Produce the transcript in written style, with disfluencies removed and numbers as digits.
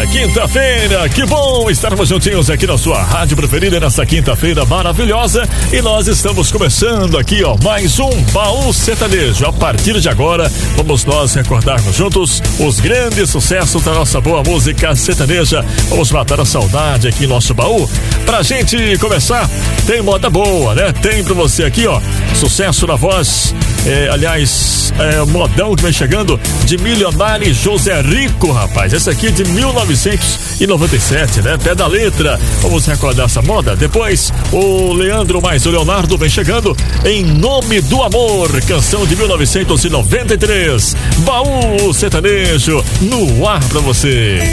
quinta-feira, que bom estarmos juntinhos aqui na sua rádio preferida nessa quinta-feira maravilhosa. E nós estamos começando aqui, mais um Baú Sertanejo. A partir de agora, vamos nós recordarmos juntos os grandes sucessos da nossa boa música sertaneja. Vamos matar a saudade aqui em nosso baú. Pra gente começar, tem moda boa, né? Tem pra você aqui, sucesso na voz, modão que vem chegando de Milionário José Rico, rapaz. Esse aqui é de 1997, né? Pé da letra. Vamos recordar essa moda. Depois, o Leandro mais o Leonardo vem chegando Em Nome do Amor, canção de 1993. Baú Sertanejo no ar pra você.